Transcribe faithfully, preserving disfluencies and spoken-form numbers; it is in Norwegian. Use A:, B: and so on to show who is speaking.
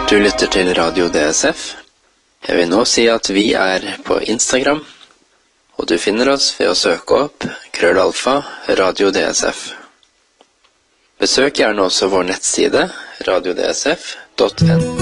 A: Du lytter til Radio D S F. Jeg vil nå si at vi er på Instagram, og du finner oss ved å søke opp krøllalfa Radio D S F. Besøk gjerne også vår nettside radio d s f punktum n.